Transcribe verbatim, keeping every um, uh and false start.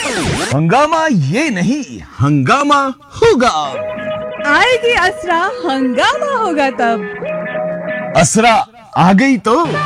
हंगामा ये नहीं, हंगामा होगा। आएगी असरा, हंगामा होगा तब। असरा आ गई तो